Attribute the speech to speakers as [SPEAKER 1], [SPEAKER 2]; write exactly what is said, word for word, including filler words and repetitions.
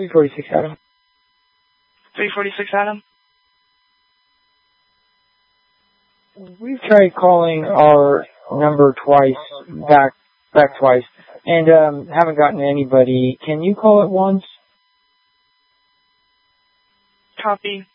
[SPEAKER 1] three forty-six, Adam.
[SPEAKER 2] three forty-six, Adam?
[SPEAKER 1] We've tried calling our number twice, back back twice, and um, haven't gotten anybody. Can you call it once?
[SPEAKER 2] Copy.